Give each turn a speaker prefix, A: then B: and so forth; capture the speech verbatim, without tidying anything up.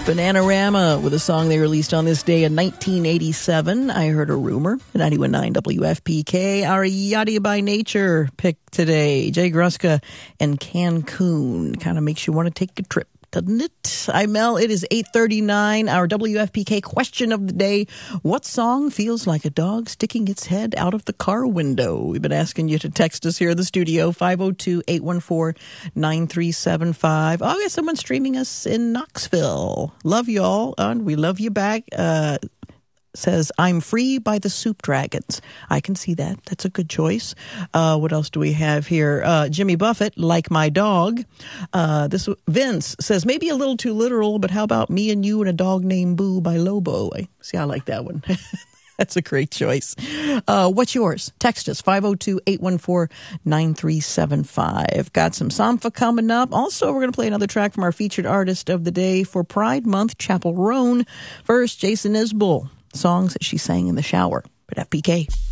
A: Bananarama with a song they released on this day in nineteen eighty-seven. I Heard a Rumor. ninety-one point nine W F P K. Our Yachty by Nature pick today. Jay Gruska and Cancun. Kind of makes you want to take a trip, doesn't it? I'm Mel. It is eight thirty-nine. Our W F P K question of the day. What song feels like a dog sticking its head out of the car window? We've been asking you to text us here in the studio, five oh two, eight one four, nine three seven five. Oh, yeah, someone streaming us in Knoxville. Love y'all, and we love you back. Uh, says, I'm Free by the Soup Dragons. I can see that. That's a good choice. Uh, what else do we have here? Uh, Jimmy Buffett, Like My Dog. Uh, this Vince says, maybe a little too literal, but how about Me and You and a Dog Named Boo by Lobo? I, see, I like that one. That's a great choice. Uh, what's yours? Text us, five oh two, eight one four, nine three seven five. Got some Sampha coming up. Also, we're going to play another track from our featured artist of the day for Pride Month, Chapel Roan. First, Jason Isbell. Songs that she sang in the shower. But F P K.